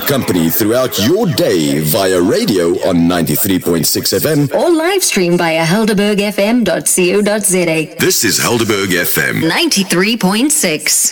company throughout your day via radio on 93.6 FM or live stream via helderbergfm.co.za. This is Helderberg FM 93.6.